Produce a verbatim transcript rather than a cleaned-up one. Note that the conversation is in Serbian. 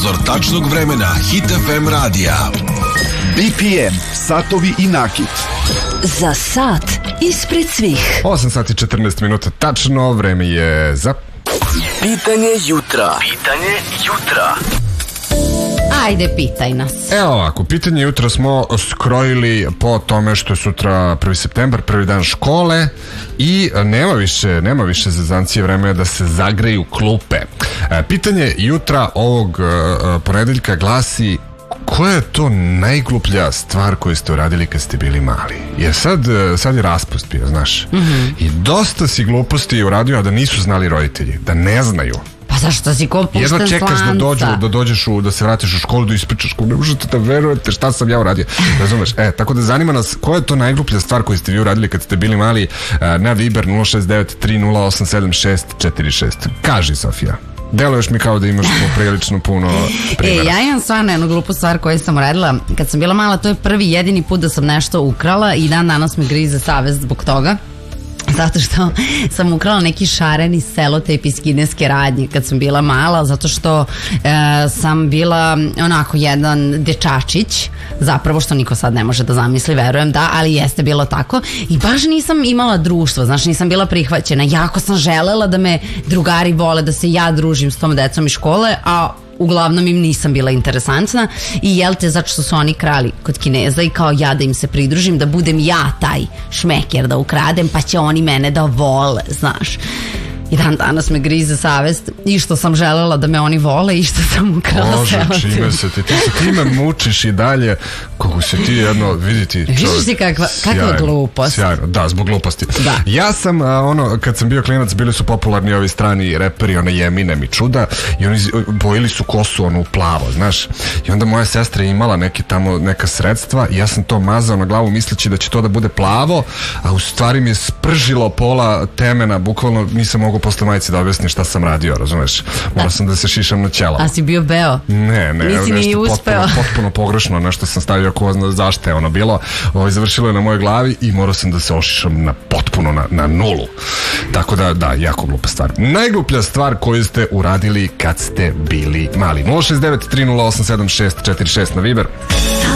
Obzor tačnog vremena Hit F M radija. B P M, satovi i nakit. Za sat ispred svih. osam sati četrnaest minuta tačno, vreme je za... Pitanje jutra. Pitanje jutra. Ajde, pitaj nas. Evo ovako, pitanje jutra smo skrojili po tome što je sutra prvi septembar, prvi dan škole i nema više, nema više zezancije, vreme da se zagreju klupe. Pitanje jutra ovog ponedeljka glasi: koja je to najgluplja stvar koju ste uradili kad ste bili mali? Jer sad, sad je raspust bio, znaš. Mm-hmm. I dosta si gluposti uradio, a da nisu znali roditelji, da ne znaju. Pa zašto si ko pušten slanca? Jedno čekaš da, dođu, da dođeš u, da se vratiš u školu, da ispričaš, ne možete da verujete šta sam ja uradio. Razumeš? E, tako da zanima nas koja je to najgluplja stvar koju ste vi uradili kad ste bili mali, na Viber nula šest devet tri nula osam sedam šest četiri šest. Kaži, Sofija. Deluješ mi kao da imaš prilično puno primjera. E, ja imam stvarno jednu glupu stvar koju sam uradila kad sam bila mala. To je prvi jedini put da sam nešto ukrala i dan danas me grize savest zbog toga. Zato što sam ukrala neki šareni selotejp iz kineske radnje kad sam bila mala, zato što e, sam bila onako jedan dečačić, zapravo, što niko sad ne može da zamisli, verujem da, ali jeste bilo tako i baš nisam imala društvo, znaš, nisam bila prihvaćena, jako sam želela da me drugari vole, da se ja družim s tom decom iz škole, a uglavnom im nisam bila interesantna i jel te, zato što su oni krali kod Kineza i kao ja da im se pridružim, da budem ja taj šmeker da ukradem, pa će oni mene da vole, znaš. I dan danas me grize savest i što sam želela da me oni vole i što sam ukrala selotejp. Bože, čime se ti, ti se time mučiš i dalje, kako se ti jedno, vidi ti čovjek. Vidiš ti kakva, kakva glupost. Sjajno, da, zbog gluposti. Da. Ja sam, a, ono, kad sam bio klinac, bili su popularni ovi strani reperi, one Eminem i Čuda, i oni bojili su kosu onu plavo, znaš. I onda moja sestra je imala neki tamo, neka sredstva i ja sam to mazao na glavu misleći da će to da bude plavo, a u stvari mi je spržilo pola temena, bukvalno nisam mogao posle majici da objasnim šta sam radio, razumeš? Morao sam da se šišam na ćelo. A si bio beo? Ne, ne, nisi nešto potpuno, potpuno pogrešno, nešto sam stavio ko zna zašto je ono bilo. Ovo, završilo je na mojoj glavi i morao sam da se ošišam na potpuno na, na nulu. Tako da, da, jako glupa stvar. Najgluplja stvar koju ste uradili kad ste bili mali. nula šest devet tri nula osam sedam šest četiri šest na Viber.